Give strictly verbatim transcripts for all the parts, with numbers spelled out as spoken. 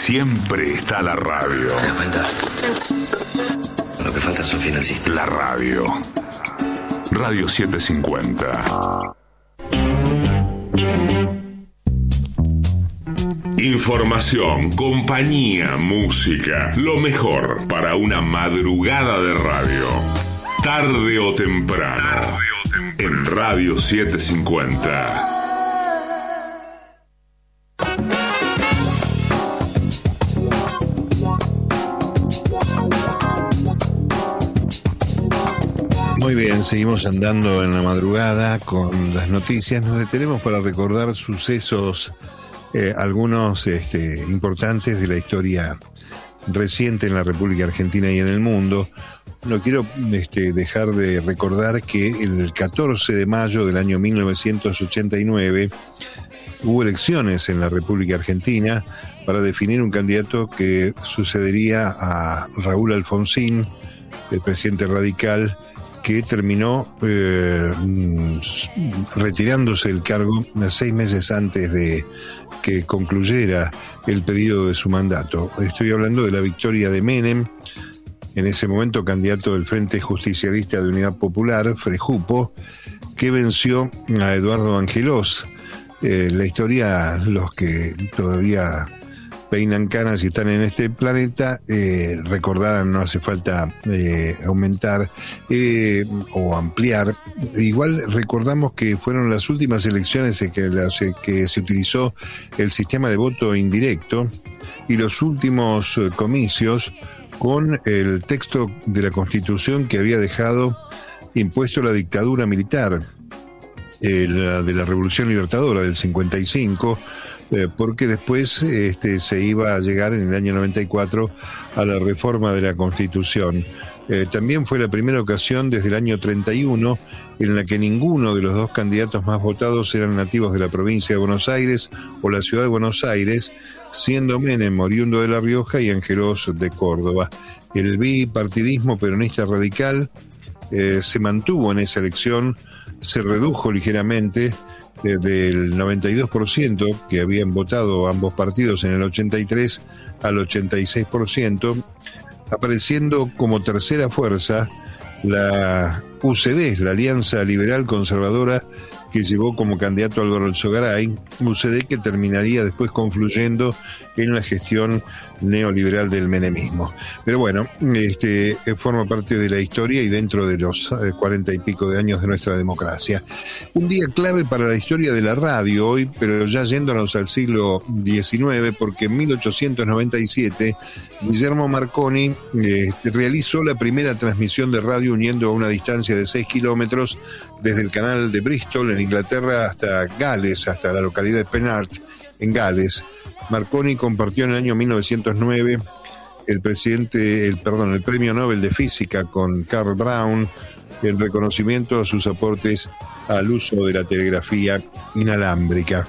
siempre está la radio. ¿Te das cuenta? Lo que falta son financistas. La radio. Radio setecientos cincuenta. Información, compañía, música. Lo mejor para una madrugada de radio. Tarde o temprano. Tarde o temprano. En Radio setecientos cincuenta. Muy bien, seguimos andando en la madrugada con las noticias. Nos detenemos para recordar sucesos, eh, algunos este, importantes de la historia reciente en la República Argentina y en el mundo. No quiero este, dejar de recordar que el catorce de mayo del año mil novecientos ochenta y nueve hubo elecciones en la República Argentina para definir un candidato que sucedería a Raúl Alfonsín, el presidente radical, que terminó eh, retirándose del cargo seis meses antes de que concluyera el periodo de su mandato. Estoy hablando de la victoria de Menem, en ese momento candidato del Frente Justicialista de Unidad Popular, Frejupo, que venció a Eduardo Angelós. Eh, la historia, los que todavía peinan canas y están en este planeta, eh, recordarán, no hace falta eh, aumentar eh, o ampliar. Igual recordamos que fueron las últimas elecciones en que, las, que se utilizó el sistema de voto indirecto y los últimos eh, comicios con el texto de la Constitución que había dejado impuesto la dictadura militar, eh, la de la Revolución Libertadora del cincuenta y cinco, Eh, porque después este, se iba a llegar en el año noventa y cuatro a la reforma de la Constitución. Eh, también fue la primera ocasión desde el año treinta y uno en la que ninguno de los dos candidatos más votados eran nativos de la provincia de Buenos Aires o la ciudad de Buenos Aires, siendo Menem oriundo de La Rioja y Angelós de Córdoba. El bipartidismo peronista radical eh, se mantuvo en esa elección, se redujo ligeramente del noventa y dos por ciento que habían votado ambos partidos en el ochenta y tres al ochenta y seis por ciento, apareciendo como tercera fuerza la U C D, la Alianza Liberal Conservadora, que llevó como candidato a Álvaro Alzogaray, U C D que terminaría después confluyendo en la gestión neoliberal del menemismo. Pero bueno, este forma parte de la historia y dentro de los cuarenta y pico de años de nuestra democracia. Un día clave para la historia de la radio hoy, pero ya yéndonos al siglo diecinueve, porque en mil ochocientos noventa y siete Guillermo Marconi eh, realizó la primera transmisión de radio uniendo a una distancia de seis kilómetros desde el canal de Bristol en Inglaterra hasta Gales, hasta la localidad de Penarth en Gales. Marconi compartió en el año mil novecientos nueve el presidente, el perdón, el premio Nobel de Física con Karl Braun, el reconocimiento a sus aportes al uso de la telegrafía inalámbrica.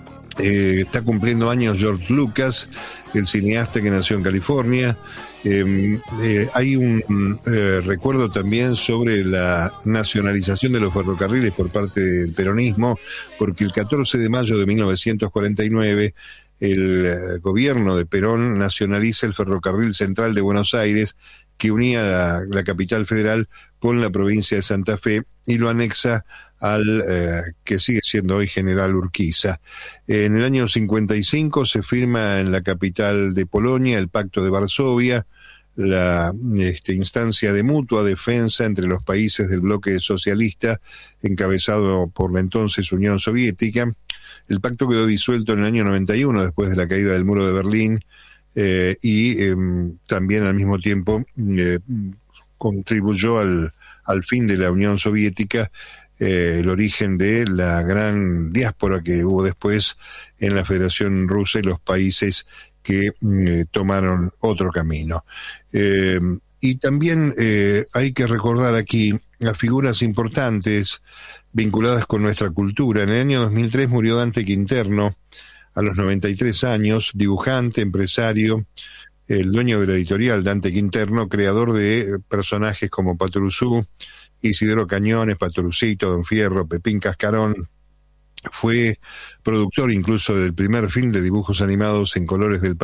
Eh, está cumpliendo años George Lucas, el cineasta que nació en California. Eh, eh, hay un eh, recuerdo también sobre la nacionalización de los ferrocarriles por parte del peronismo, porque el catorce de mayo de mil novecientos cuarenta y nueve el eh, gobierno de Perón nacionaliza el ferrocarril central de Buenos Aires, que unía la, la capital federal con la provincia de Santa Fe, y lo anexa al eh, que sigue siendo hoy General Urquiza. En el año cincuenta y cinco se firma en la capital de Polonia el Pacto de Varsovia, la este, instancia de mutua defensa entre los países del bloque socialista encabezado por la entonces Unión Soviética. El pacto quedó disuelto en el año noventa y uno después de la caída del muro de Berlín eh, y eh, también al mismo tiempo eh, contribuyó al, al fin de la Unión Soviética, eh, el origen de la gran diáspora que hubo después en la Federación Rusa y los países que eh, tomaron otro camino. Eh, y también eh, hay que recordar aquí a figuras importantes vinculadas con nuestra cultura. En el año dos mil tres murió Dante Quinterno, a los noventa y tres años, dibujante, empresario, el dueño de la editorial Dante Quinterno, creador de personajes como Patoruzú, Isidoro Cañones, Patorucito, Don Fierro, Pepín Cascarón. Fue productor incluso del primer film de dibujos animados en colores del